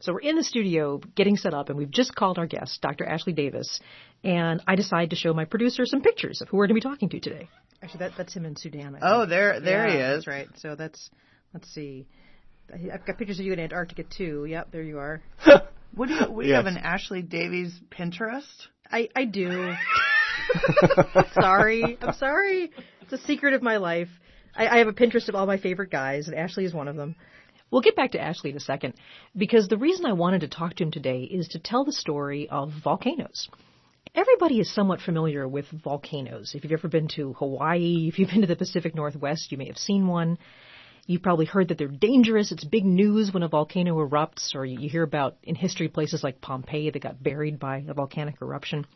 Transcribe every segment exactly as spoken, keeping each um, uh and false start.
So we're in the studio getting set up, and we've just called our guest, Doctor Ashley Davis, and I decide to show my producer some pictures of who we're going to be talking to today. Actually, that, that's him in Sudan. I oh, think. there there yeah, he is. That's right. So that's, let's see. I've got pictures of you in Antarctica, too. Yep, there you are. What do you, what do you Yes. have, an Ashley Davies Pinterest? I, I do. sorry. I'm sorry. It's a secret of my life. I, I have a Pinterest of all my favorite guys, and Ashley is one of them. We'll get back to Ashley in a second, because the reason I wanted to talk to him today is to tell the story of volcanoes. Everybody is somewhat familiar with volcanoes. If you've ever been to Hawaii, if you've been to the Pacific Northwest, you may have seen one. You've probably heard that they're dangerous. It's big news when a volcano erupts, or you hear about in history places like Pompeii that got buried by a volcanic eruption.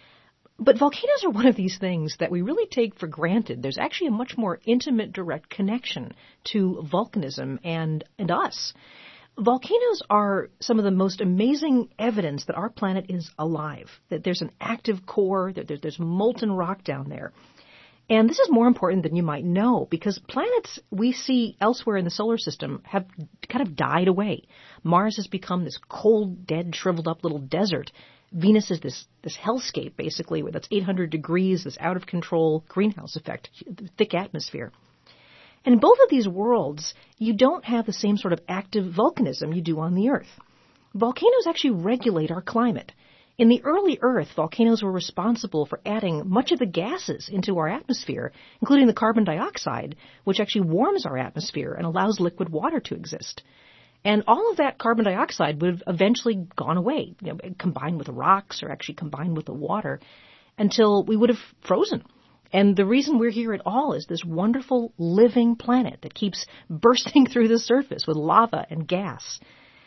But volcanoes are one of these things that we really take for granted. There's actually a much more intimate, direct connection to volcanism and, and us. Volcanoes are some of the most amazing evidence that our planet is alive, that there's an active core, that there's, there's molten rock down there. And this is more important than you might know, because planets we see elsewhere in the solar system have kind of died away. Mars has become this cold, dead, shriveled up little desert. Venus is this, this hellscape, basically, where that's eight hundred degrees, this out-of-control greenhouse effect, thick atmosphere. And in both of these worlds, you don't have the same sort of active volcanism you do on the Earth. Volcanoes actually regulate our climate. In the early Earth, volcanoes were responsible for adding much of the gases into our atmosphere, including the carbon dioxide, which actually warms our atmosphere and allows liquid water to exist. And all of that carbon dioxide would have eventually gone away, you know, combined with the rocks or actually combined with the water, until we would have frozen. And the reason we're here at all is this wonderful living planet that keeps bursting through the surface with lava and gas.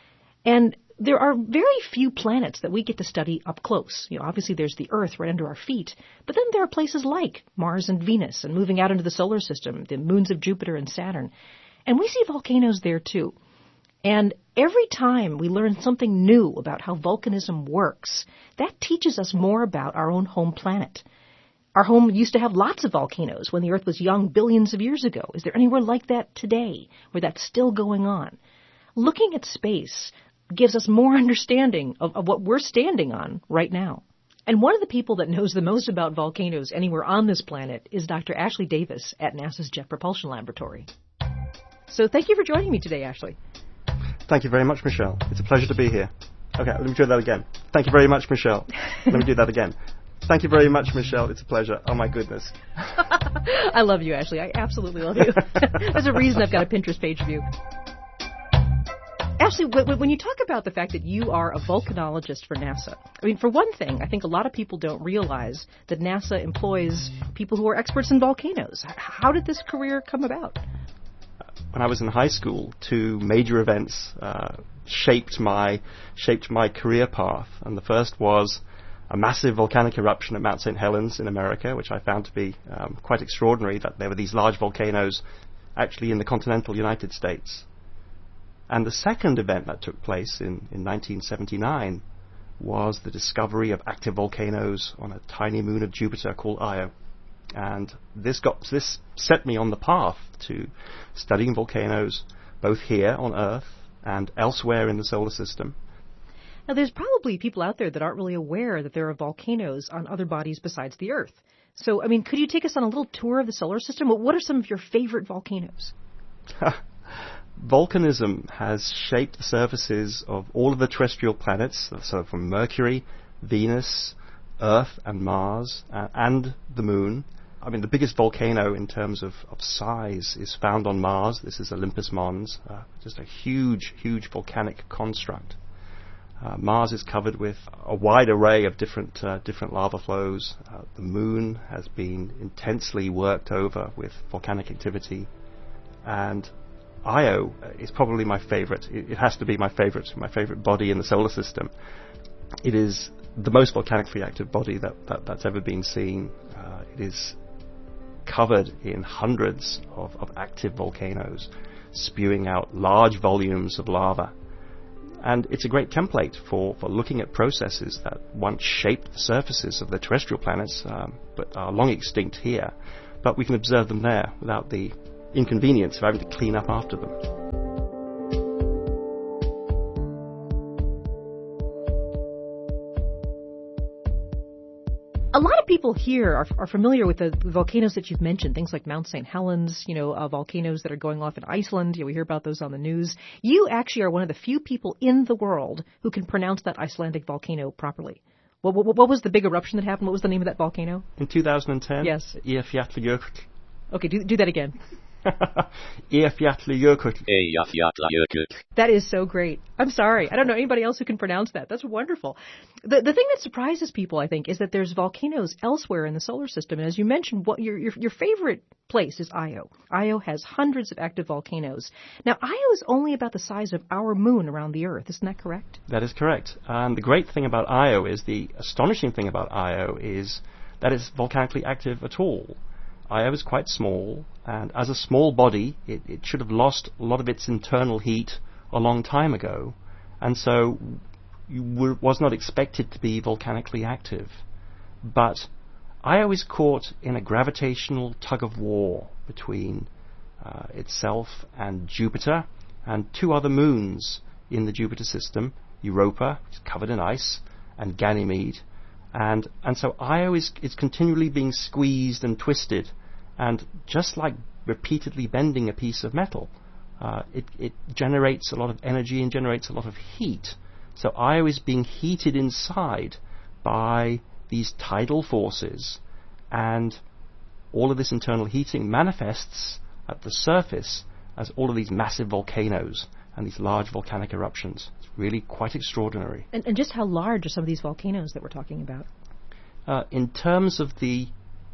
And there are very few planets that we get to study up close. You know, obviously there's the Earth right under our feet, but then there are places like Mars and Venus, and moving out into the solar system, the moons of Jupiter and Saturn. And we see volcanoes there too. And every time we learn something new about how volcanism works, that teaches us more about our own home planet. Our home used to have lots of volcanoes when the Earth was young billions of years ago. Is there anywhere like that today where that's still going on? Looking at space gives us more understanding of, of what we're standing on right now. And one of the people that knows the most about volcanoes anywhere on this planet is Doctor Ashley Davis at NASA's Jet Propulsion Laboratory. So thank you for joining me today, Ashley. Thank you very much, Michelle. It's a pleasure to be here. Okay, let me do that again. Thank you very much, Michelle. Let me do that again. Thank you very much, Michelle. It's a pleasure. Oh, my goodness. I love you, Ashley. I absolutely love you. There's a reason I've got a Pinterest page of you. Ashley, when you talk about the fact that you are a volcanologist for NASA, I mean, for one thing, I think a lot of people don't realize that NASA employs people who are experts in volcanoes. How did this career come about? When I was in high school, two major events uh, shaped my shaped my career path. And the first was a massive volcanic eruption at Mount Saint Helens in America, which I found to be um, quite extraordinary, that there were these large volcanoes actually in the continental United States. And the second event that took place in, in nineteen seventy-nine was the discovery of active volcanoes on a tiny moon of Jupiter called Io. And this got this set me on the path to studying volcanoes both here on Earth and elsewhere in the solar system. Now, there's probably people out there that aren't really aware that there are volcanoes on other bodies besides the Earth. So, I mean, could you take us on a little tour of the solar system? What are some of your favorite volcanoes? Volcanism has shaped the surfaces of all of the terrestrial planets, so from Mercury, Venus, Earth and Mars, uh, and the Moon. I mean, the biggest volcano in terms of, of size is found on Mars. This is Olympus Mons, uh, just a huge, huge volcanic construct. Uh, Mars is covered with a wide array of different uh, different lava flows. Uh, the Moon has been intensely worked over with volcanic activity. And Io is probably my favorite. It, it has to be my favorite, my favorite body in the solar system. It is the most volcanically active body that, that that's ever been seen. Uh, it is covered in hundreds of, of active volcanoes, spewing out large volumes of lava. And it's a great template for, for looking at processes that once shaped the surfaces of the terrestrial planets, um, but are long extinct here. But we can observe them there without the inconvenience of having to clean up after them. A lot of people here are, are familiar with the, the volcanoes that you've mentioned, things like Mount Saint Helens, you know, uh, volcanoes that are going off in Iceland. You know, we hear about those on the news. You actually are one of the few people in the world who can pronounce that Icelandic volcano properly. What, what, what was the big eruption that happened? What was the name of that volcano? In two thousand ten? Yes. Eyjafjallajökull. Okay, do, do that again. Eyjafjallajökull. Eyjafjallajökull. That is so great. I'm sorry. I don't know anybody else who can pronounce that. That's wonderful. The the thing that surprises people, I think, is that there's volcanoes elsewhere in the solar system. And as you mentioned, what your your, your favorite place is Io. Io has hundreds of active volcanoes. Now, Io is only about the size of our moon around the Earth. Isn't that correct? That is correct. And the great thing about Io is, the astonishing thing about Io is that it's volcanically active at all. Io is quite small, and as a small body, it, it should have lost a lot of its internal heat a long time ago, and so you were, was not expected to be volcanically active. But Io is caught in a gravitational tug-of-war between uh, itself and Jupiter, and two other moons in the Jupiter system, Europa, which is covered in ice, and Ganymede. And, and so Io is, is continually being squeezed and twisted, and just like repeatedly bending a piece of metal, uh, it, it generates a lot of energy and generates a lot of heat. So Io is being heated inside by these tidal forces, and all of this internal heating manifests at the surface as all of these massive volcanoes and these large volcanic eruptions. It's really quite extraordinary. And, and just how large are some of these volcanoes that we're talking about? Uh, in terms of the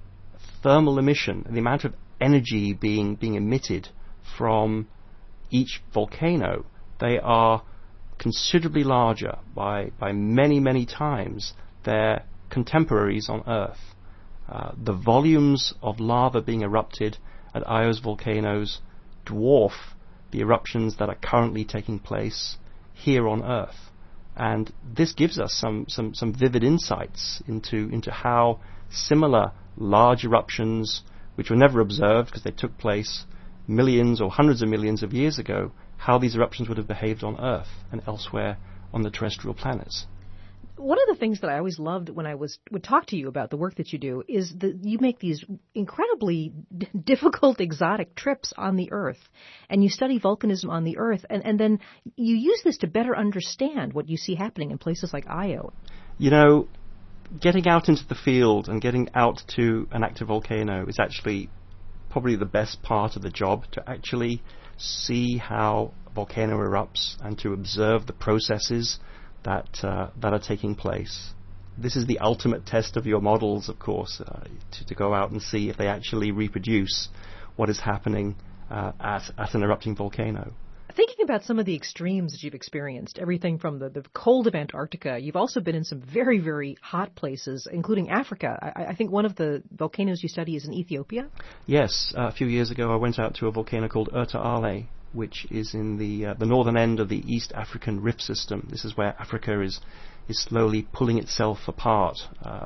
thermal emission, the amount of energy being being emitted from each volcano, they are considerably larger by, by many, many times their contemporaries on Earth. Uh, the volumes of lava being erupted at Io's volcanoes dwarf the eruptions that are currently taking place here on Earth. And this gives us some, some, some vivid insights into, into how similar large eruptions, which were never observed because they took place millions or hundreds of millions of years ago, how these eruptions would have behaved on Earth and elsewhere on the terrestrial planets. One of the things that I always loved when I was would talk to you about the work that you do is that you make these incredibly d- difficult, exotic trips on the Earth, and you study volcanism on the Earth, and, and then you use this to better understand what you see happening in places like Io. You know, getting out into the field and getting out to an active volcano is actually probably the best part of the job, to actually see how a volcano erupts and to observe the processes that uh, that are taking place. This is the ultimate test of your models, of course, uh, to, to go out and see if they actually reproduce what is happening uh, at, at an erupting volcano. Thinking about some of the extremes that you've experienced, everything from the, the cold of Antarctica, you've also been in some very, very hot places, including Africa. I, I think one of the volcanoes you study is in Ethiopia? Yes, uh, a few years ago I went out to a volcano called Erta Ale, which is in the uh, the northern end of the East African Rift System. This is where Africa is is slowly pulling itself apart. Uh,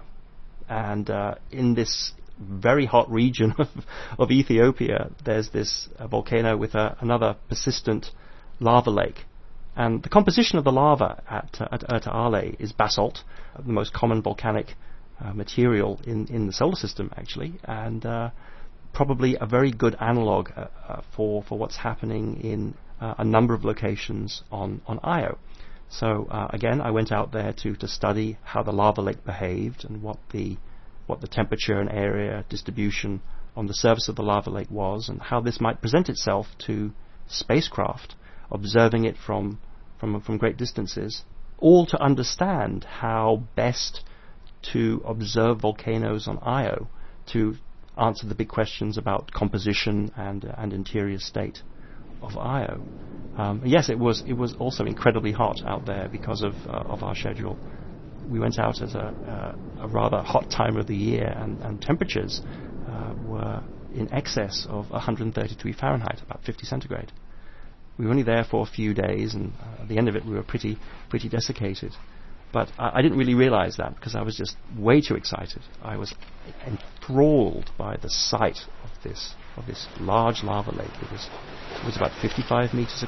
and uh, in this very hot region of, of Ethiopia, there's this uh, volcano with uh, another persistent lava lake. And the composition of the lava at, uh, at Erta Ale is basalt, uh, the most common volcanic uh, material in, in the solar system, actually, and uh, probably a very good analog uh, uh, for, for what's happening in uh, a number of locations on, on Io. So uh, again, I went out there to, to study how the lava lake behaved and what the what the temperature and area distribution on the surface of the lava lake was, and how this might present itself to spacecraft observing it from from from great distances, all to understand how best to observe volcanoes on Io to answer the big questions about composition and uh, and interior state of Io. Um, yes, it was it was also incredibly hot out there because of uh, of our schedule. We went out at a, uh, a rather hot time of the year, and, and temperatures uh, were in excess of one hundred thirty degrees Fahrenheit, about fifty centigrade. We were only there for a few days, and uh, at the end of it we were pretty pretty desiccated. But I, I didn't really realize that because I was just way too excited. I was enthralled by the sight of this of this large lava lake. It was it was about fifty-five meters